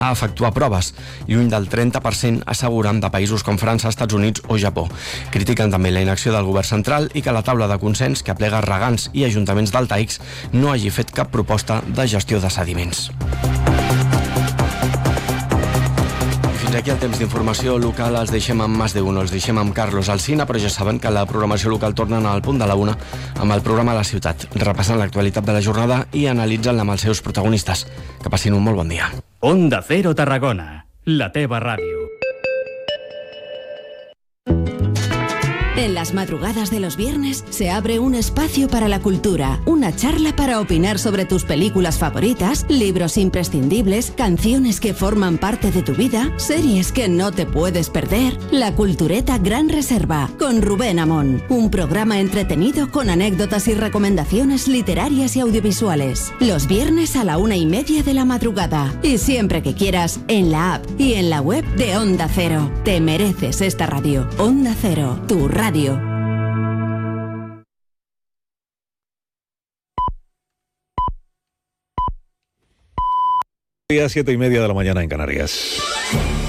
a efectuar proves, lluny del 30% asseguren de països com França, Estats Units o Japó. Critiquen també la inacció del govern central i que la taula de consens que aplega regants i ajuntaments deltaics no hagi fet cap proposta de gestió de sediments. Fins aquí el temps d'informació local. Els deixem amb Más de Uno, els deixem amb Carlos Alsina, però ja saben que la programació local torna al punt de la 1 amb el programa La Ciutat, repassant l'actualitat de la jornada i analitzant-la amb els seus protagonistes. Que passin un molt bon dia. Onda Cero Tarragona, la teva ràdio. En las madrugadas de los viernes se abre un espacio para la cultura, una charla para opinar sobre tus películas favoritas, libros imprescindibles, canciones que forman parte de tu vida, series que no te puedes perder. La Cultureta Gran Reserva, con Rubén Amón. Un programa entretenido con anécdotas y recomendaciones literarias y audiovisuales. Los viernes a la 1:30 de la madrugada. Y siempre que quieras, en la app y en la web de Onda Cero. Te mereces esta radio. Onda Cero, tu radio. Día 7:30 de la mañana en Canarias.